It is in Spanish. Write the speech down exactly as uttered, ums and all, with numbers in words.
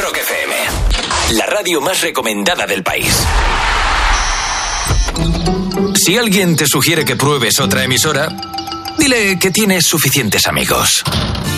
Rock F M, la radio más recomendada del país. Si alguien te sugiere que pruebes otra emisora, dile que tienes suficientes amigos.